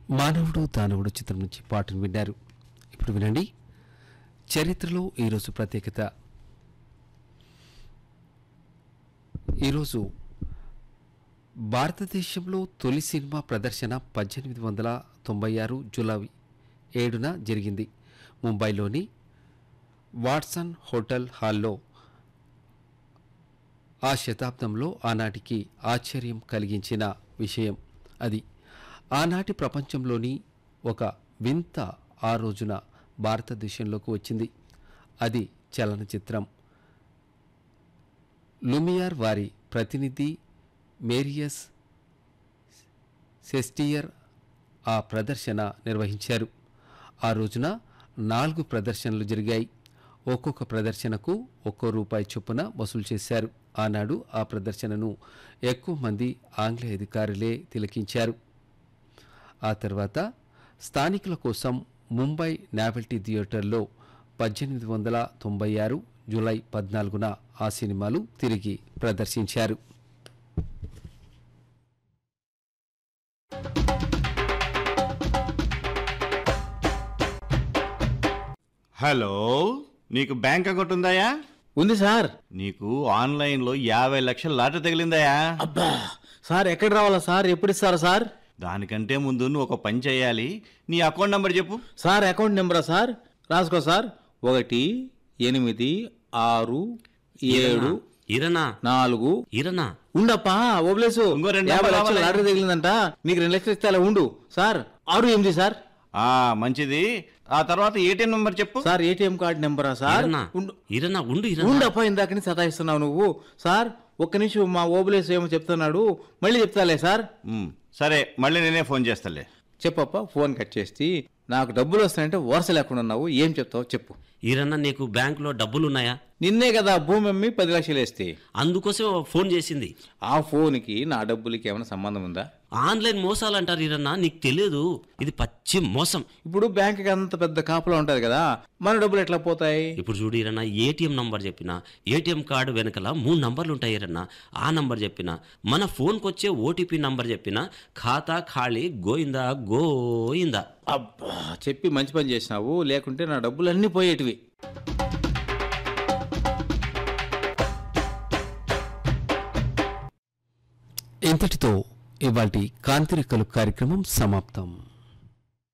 మానవుడు దానవుడు చిత్రం నుంచి పాటను విన్నారు. ఇప్పుడు వినండి చరిత్రలో ఈరోజు ప్రత్యేకత. ఈరోజు భారతదేశంలో తొలి సినిమా ప్రదర్శన 1896 జూలై 7న జరిగింది. ముంబైలోని వాట్సన్ హోటల్ హాల్లో. ఆ శతాబ్దంలో ఆనాటికి ఆశ్చర్యం కలిగించిన విషయం అది. ఆనాటి ప్రపంచంలోని ఒక వింత ఆ రోజున భారతదేశంలోకి వచ్చింది. అది చలనచిత్రం. లూమియర్ వారి ప్రతినిధి మేరియస్ సెస్టియర్ ఆ ప్రదర్శన నిర్వహించారు. ఆ రోజున 4 ప్రదర్శనలు జరిగాయి. ఒక్కొక్క ప్రదర్శనకు ₹1 చొప్పున వసూలు చేశారు. ఆనాడు ఆ ప్రదర్శనను ఎక్కువ మంది ఆంగ్లేయ అధికారులే తిలకించారు. ఆ తర్వాత స్థానికుల కోసం ముంబై నావెల్టీ థియేటర్లో 1896 జూలై 14న ఆ సినిమాలు తిరిగి ప్రదర్శించారు. హలో, నీకు బ్యాంక్ అకౌంట్ ఉందాయా? ఉంది సార్. నీకు ఆన్లైన్లో 50 లక్షల లాటరీ తగిలిందాయా? అబ్బా సార్, ఎక్కడ రావాలా సార్? ఎప్పుడు ఇస్తారా సార్? దానికంటే ముందు నువ్వు ఒక పని చేయాలి. నీ అకౌంట్ నంబర్ చెప్పు. Sir account నెంబరా sir? రాసుకో సార్. 1 8 6 7 4 ఇరనా ఉండప్పా ఓబ్లేసు. ఇంకో 2 50 లక్షలు రావాలి. లాటరీ తగిలిందంట. నీకు 2 లక్షలు ఇస్తే అలా ఉండు సార్. 6 8 సార్. మంచిది. ఆ తర్వాత ఏటీఎం నంబర్ చెప్పు. Sir ATM card నెంబరా sir? ఉండప్పా, ఇందాకని సతాయిస్తున్నావు నువ్వు సార్. ఒక్క నిమిషం, మా ఓబులేసు ఏమో చెప్తున్నాడు, మళ్ళీ చెప్తాలే సార్. సరే, మళ్ళీ నేనే ఫోన్ చేస్తాలే. చెప్పప్ప. ఫోన్ కట్ చేసి నాకు డబ్బులు వస్తాయంటే వరుస లేకుండా ఉన్నావు. ఏం చెప్తావు చెప్పు. ఈరన్నా నీకు బ్యాంకులో డబ్బులున్నాయా? నిన్నే కదా భూమి అమ్మి 10 లక్షలు వేస్తే. అందుకోసం ఫోన్ చేసింది. ఆ ఫోన్కి నా డబ్బులకి ఏమైనా సంబంధం ఉందా? ఆన్లైన్ మోసాలు అంటారు ఈరన్నా, నీకు తెలియదు? ఇది పచ్చి మోసం. ఇప్పుడు బ్యాంక్కి అంత పెద్ద కాపులా ఉంటది కదా, మన డబ్బులు ఎట్లా పోతాయి? ఇప్పుడు చూడు ఈరన్నా, ఏటీఎం నంబర్ చెప్పిన, ఏటీఎం కార్డు వెనకల 3 నంబర్లు ఉంటాయి ఈరన్నా. ఆ నంబర్ చెప్పిన, మన ఫోన్కి వచ్చే ఓటీపీ నంబర్ చెప్పిన, ఖాతా ఖాళీ గోయిందా గోయిందా. అబ్బా, చెప్పి మంచి పని చేసినావు, లేకుంటే నా డబ్బులు అన్నీ పోయేటివి. ఇంతటితో ఇవాల్టి కాంతిరేఖలు కార్యక్రమం సమాప్తం.